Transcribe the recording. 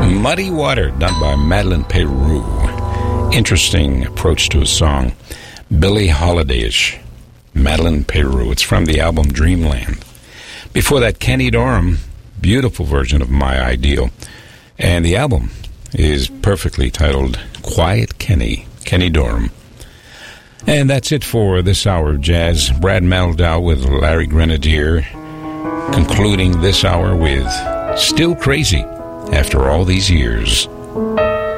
Muddy Water, done by Madeleine Peyroux. Interesting approach to a song. Billie Holiday-ish. Madeleine Peyroux. It's from the album Dreamland. Before that, Kenny Dorham. Beautiful version of My Ideal. And the album is perfectly titled Quiet Kenny. Kenny Dorham. And that's it for this hour of jazz. Brad Meldau with Larry Grenadier, concluding this hour with Still Crazy after all these years.